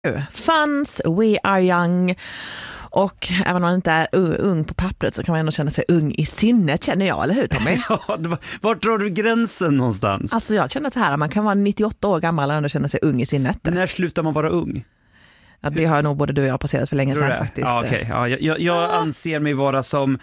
Fans, We Are Young. Och även om man inte är ung på pappret så kan man ändå känna sig ung i sinnet, känner jag, eller hur Tommy? Ja, vart drar du gränsen någonstans? Alltså jag känner så här, man kan vara 98 år gammal och ändå känna sig ung i sinnet. När slutar man vara ung? Ja, det har nog både du och jag passerat för länge sedan faktiskt. Ja, okay. Ja, jag anser mig vara som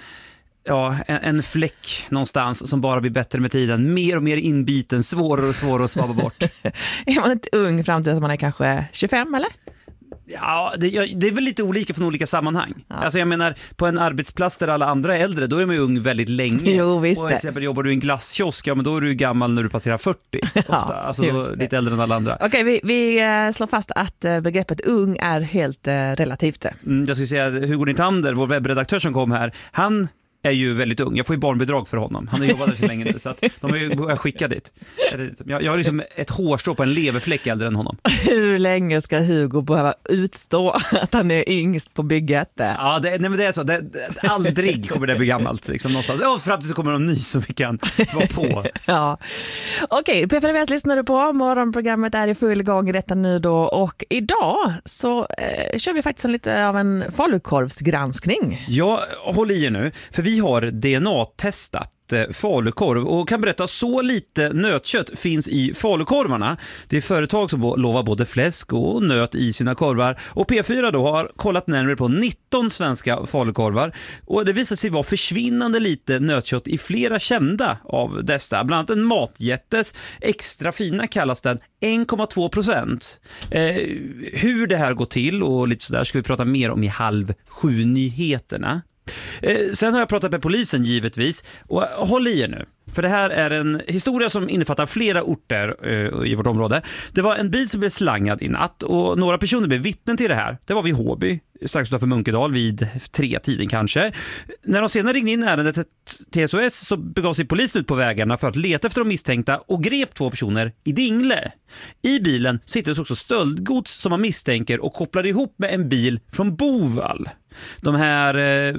en fläck någonstans som bara blir bättre med tiden. Mer och mer inbiten, svårare och svårare att svaba bort. Är man inte ung fram till att man är kanske 25 eller? Ja, det är väl lite olika från olika sammanhang. Ja. Alltså jag menar, på en arbetsplats där alla andra är äldre, då är man ju ung väldigt länge. Jo, visst. Och till exempel jobbar du i en glasskiosk, men då är du gammal när du passerar 40. Ofta. Ja, alltså lite äldre än alla andra. Okej, vi slår fast att begreppet ung är helt relativt. Jag skulle säga att Hugo Nitander, vår webbredaktör som kom här, han är ju väldigt ung. Jag får ju barnbidrag för honom. Han har jobbat där så länge nu så att de har ju börjat skicka dit. Jag har liksom ett hårstrå på en leverfläck äldre än honom. Hur länge ska Hugo behöva utstå att han är yngst på bygget? Ja, men det är så. Aldrig kommer det bli gammalt. Liksom, någonstans. Fram till så kommer någon ny som vi kan vara på. Ja. Okej, PFDVS lyssnar du på. Morgonprogrammet är i full gång i detta nu då. Och idag så kör vi faktiskt lite av en falukorvsgranskning. Ja, håll i er nu. För vi har DNA-testat falukorv och kan berätta så lite nötkött finns i falukorvarna. Det är företag som lovar både fläsk och nöt i sina korvar och P4 då har kollat närmare på 19 svenska falukorvar och det visar sig vara försvinnande lite nötkött i flera kända av dessa. Bland annat en matjättes, extra fina kallas den, 1,2%. Hur det här går till och lite sådär ska vi prata mer om i 6:30-nyheterna. Sen har jag pratat med polisen givetvis och håll i er nu. För det här är en historia som innefattar flera orter i vårt område. Det var en bil som blev slangad i natt och några personer blev vittnen till det här. Det var vid Håby, strax utanför Munkedal vid 3-tiden kanske. När de senare ringde in ärendet till SOS så begav sig polisen ut på vägarna för att leta efter de misstänkta och grep 2 personer i Dingle. I bilen sitter också stöldgods som man misstänker och kopplar ihop med en bil från Bovall. Den här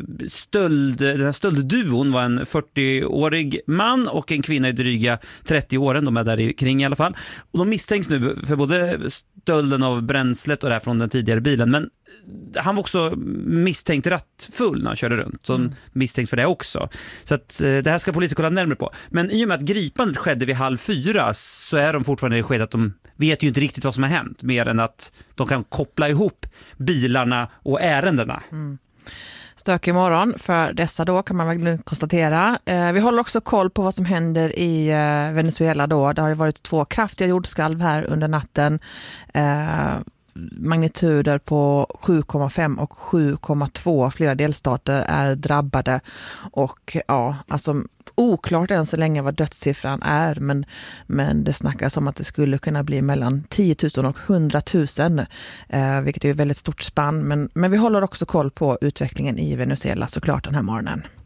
stöldduon var en 40-årig man och en kvinna i dryga 30 åren, de är där kring i alla fall. Och de misstänks nu för både stölden av bränslet och det här från den tidigare bilen, men han var också misstänkt rattfull när han körde runt, så misstänks för det också. Så att det här ska polisen kolla närmare på. Men i och med att gripandet skedde vid 3:30 så är de fortfarande i skedet att de vet ju inte riktigt vad som har hänt, mer än att de kan koppla ihop bilarna och ärendena. Stökig morgon för dessa då, kan man väl konstatera. Vi håller också koll på vad som händer i Venezuela då. Det har ju varit 2 kraftiga jordskalv här under natten. Magnituder på 7,5 och 7,2. Flera delstater är drabbade och ja, alltså oklart än så länge vad dödssiffran är, men det snackas om att det skulle kunna bli mellan 10 000 och 100 000, vilket är ett väldigt stort spann, men vi håller också koll på utvecklingen i Venezuela såklart den här morgonen.